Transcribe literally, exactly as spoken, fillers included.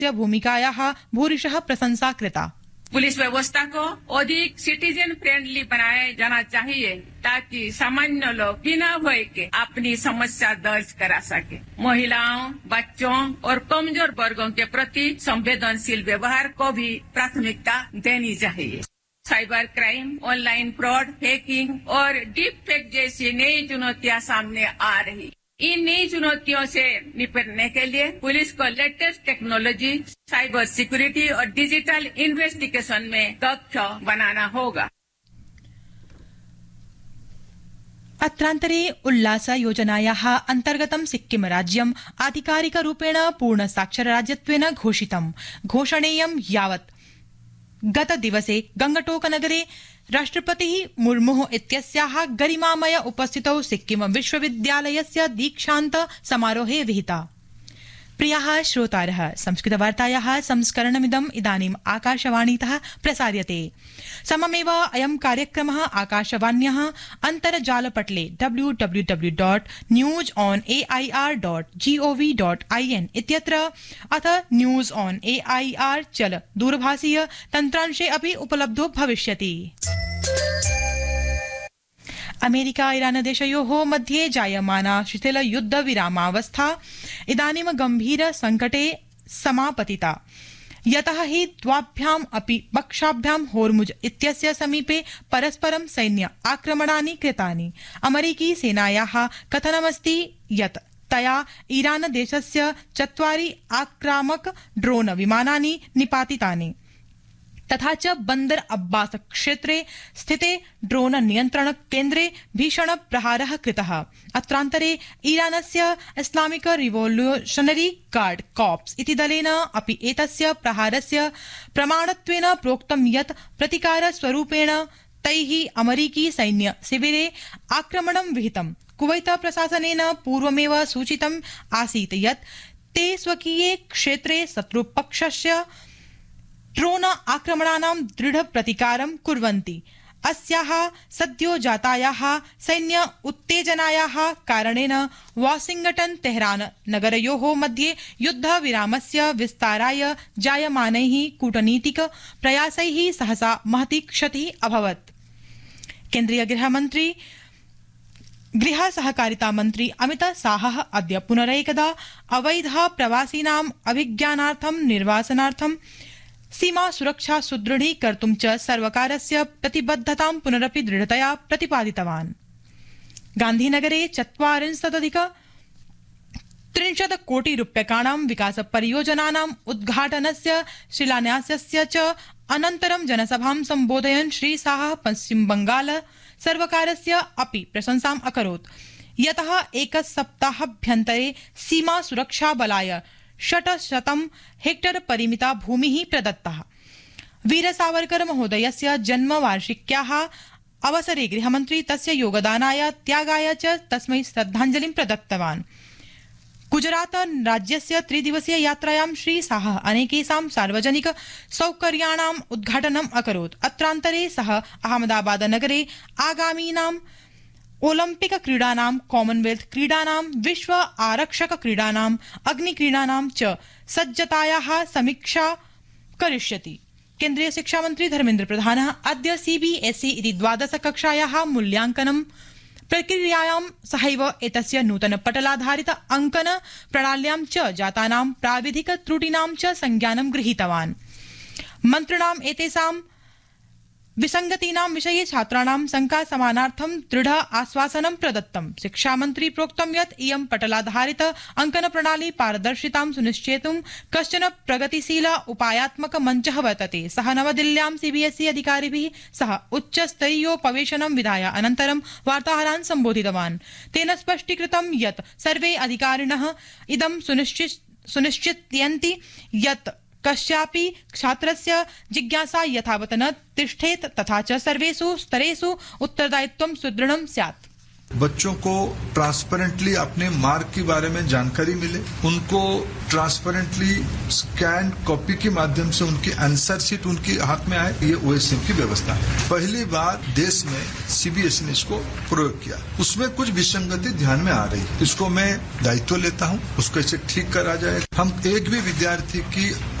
कार्यस्य भूमिकायाः भूरिशः प्रशंसा कृता। पुलिस व्यवस्था को अधिक सिटीजन फ्रेंडली बनाया जाना चाहिए ताकि सामान्य लोग बिना भय के अपनी समस्या दर्ज करा सके। महिलाओं, बच्चों और कमजोर वर्गों के प्रति संवेदनशील व्यवहार को भी प्राथमिकता देनी चाहिए। Cyber crime, online fraud, hacking और डीप फेक जैसी नई चुनौतियां सामने आ रही। इन नई चुनौतियों से निपटने के लिए पुलिस को लेटेस्ट टेक्नोलॉजी, साइबर सिक्योरिटी और डिजिटल इन्वेस्टिगेशन में दक्ष बनाना होगा। अत्रान्तरे उल्लास योजनायाः अन्तर्गतं सिक्किम राज्यम् आधिकारिकरूपेण पूर्ण साक्षरराज्यत्वेन घोषितम्। घोषणेयं यावत् गतदिवसे गंगटोकनगरे राष्ट्रपतिः मुर्मुः इत्यस्याः गरिमामय उपस्थितौ सिक्किम विश्वविद्यालयस्य दीक्षान्त समारोहे विहिता। प्रियाः श्रोतारः, संस्कृतवार्तायाः संस्करणमिदम् इदानीम् आकाशवाणीतः प्रसार्यते। सममेव अयं कार्यक्रमः आकाशवाण्याः अन्तर्जालपटले W W W dot news on A I R dot G O V dot I N इत्यत्र अथ news on A I R चल दूरभाषीय तन्त्रांशे अपि उपलब्धो भविष्यति। अमेरिका ईरान देशयोः मध्ये जायमाना शिथिल युद्ध विरामावस्था इदानीं गंभीर संकटे समापतिता, यतः हि द्वाभ्याम् अपि पक्षाभ्यां होर्मुज इत्यस्य समीपे परस्परं सैन्य आक्रमणानि कृतानि। अमेरिकी सेनायाः कथनमस्ति यत् तया ईरान देशस्य चत्वारि आक्रामक ड्रोन विमानानि निपातितानि तथा च बंदर अब्बास क्षेत्रे स्थिते ड्रोन नियंत्रण केन्द्रे भीषण प्रहारः कृतः। अत्रान्तरे ईरानस्य इस्लामिक रिवोल्यूशनरी गार्ड कॉर्प्स इति दलेन अपि एतस्य प्रहारस्य प्रमाणत्वेन प्रोक्तं यत् प्रतिकारस्वरूपेण तैः अमेरिकी सैन्य शिविरे आक्रमणं विहितम्। कुवैत प्रशासनेन पूर्वमेव सूचितम् आसीत् यत् ते स्वकीये क्षेत्रे शत्रुपक्षस्य ड्रोन आक्रमणानां दृढ प्रतिकारं कुर्वन्ति। अस्याः सद्यो जातायाः सैन्य उत्तेजनायाः कारणेन वाशिंगटन तेहरान नगरयोः मध्ये युद्ध विरामस्य विस्ताराय जायमानैः कूटनीतिक प्रयासैः सहसा महती क्षतिः अभवत्। केन्द्रीय गृहमन्त्री गृह सहकारिता मन्त्री अमित शाहः अद्य पुनरेकदा अवैध प्रवासिनाम् अभिज्ञानार्थं निर्वासनार्थं सीमा सुरक्षा सुदृढीकर्तुं च सर्वकारस्य प्रतिबद्धतां पुनरपि दृढतया प्रतिपादितवान्। गान्धीनगरे चत्वारिंशदधिक त्रिंशत् कोटि रूप्यकाणां विकास परियोजनानाम् उद्घाटनस्य शिलान्यासस्य च अनन्तरं जनसभां सम्बोधयन् श्री शाहः पश्चिम बंगाल सर्वकारस्य अपि प्रशंसाम् अकरोत्, यतः एकसप्ताहाभ्यन्तरे सीमा सुरक्षा बलाय षट्शतं हेक्टर परिमिता भूमिः प्रदत्ता। वीर सावरकर महोदयस्य जन्मवार्षिक्याः अवसरे गृहमन्त्री तस्य योगदानाय त्यागाय च तस्मै श्रद्धाञ्जलिं प्रदत्तवान्। गुजरात राज्यस्य त्रिदिवसीय यात्रायां श्री शाहः अनेकेषां सार्वजनिक सौकर्याणाम् उद्घाटनम् अकरोत्। अत्रान्तरे सः अहमदाबाद नगरे आगामीनां ओलम्पिक क्रीडानां, कॉमनवेल्थ क्रीडानां, विश्व आरक्षक क्रीडानां, अग्निक्रीडानां च सज्जतायाः समीक्षा करिष्यति। केन्द्रीय शिक्षा मंत्री धर्मेन्द्र प्रधानः अद्य सीबीएसई इति द्वादश कक्षायाः मूल्यांकनं प्रक्रियायां सहैव एतस्य नूतन पटलाधारित अंकन प्रणाल्यां च जातानां प्राविधिक त्रुटीनां च संज्ञानं गृहीतवान्। मन्त्रिणाम् एतेषां विसंगतीनां विषये छात्राणां शंका समानार्थं दृढ़ आश्वासनं प्रदत्तम्। शिक्षामन्त्री प्रोक्तं यत् इयं पटलाधारित अंकन प्रणाली पारदर्शितां सुनिश्चेतुं कश्चन प्रगतिशील उपायात्मक मञ्चः वर्तते। सः नवदिल्ल्यां सीबीएसई अधिकारिभिः सह उच्चस्तरीयोपवेशनं विधाय अनन्तरं वार्ताहरान् सम्बोधितवान्। तेन स्पष्टीकृतं यत् सर्वे अधिकारिणः इदं सुनिश्चितयन्ति यत् कस्यापि छात्रस्य जिज्ञासा यथावत् न तिष्ठेत् तथा च सर्वेषु स्तरेषु उत्तरदायित्वं सुदृढं स्यात्। बच्चों को ट्रांसपेरेंटली अपने मार्क के बारे में जानकारी मिले, उनको ट्रांसपेरेंटली स्कैन कॉपी के माध्यम से उनकी आंसर शीट उनके हाथ में आए, ये ओएसएम की व्यवस्था है। पहली बार देश में सीबीएसई ने इसको प्रयोग किया, उसमें कुछ विसंगति ध्यान में आ रही है, इसको मैं दायित्व लेता हूं, उसको इसे ठीक करा जाए। हम एक भी विद्यार्थी की